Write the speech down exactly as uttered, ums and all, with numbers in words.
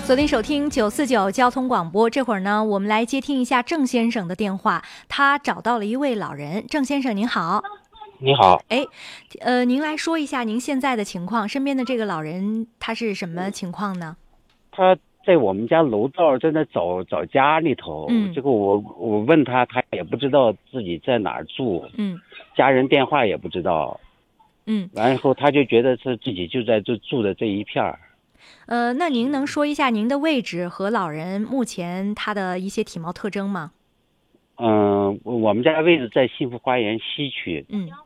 锁定收听九四九交通广播，这会儿呢，我们来接听一下郑先生的电话。他找到了一位老人，郑先生您好。 你好， 哎，呃，您来说一下您现在的情况，身边的这个老人他是什么情况呢？ 他在我们家楼道在那找找家里头， 嗯这个我我问他，他也不知道自己在哪儿住， 嗯家人电话也不知道， 嗯， 然后他就觉得是自己就在这住的这一片儿。 呃，那您能说一下您的位置和老人目前他的一些体貌特征吗？ 嗯，我们家位置在幸福花园西区， 嗯